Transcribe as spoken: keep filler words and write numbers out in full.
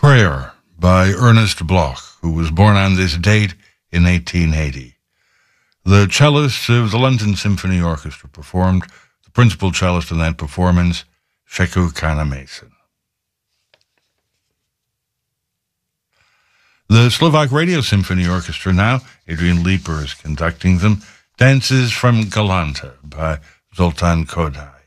Prayer by Ernest Bloch, who was born on this date in eighteen eighty. The cellists of the London Symphony Orchestra performed, the principal cellist in that performance, Sheku Kana-Mason. The Slovak Radio Symphony Orchestra now, Adrian Leeper is conducting them, Dances from Galanta by Zoltan Kodály.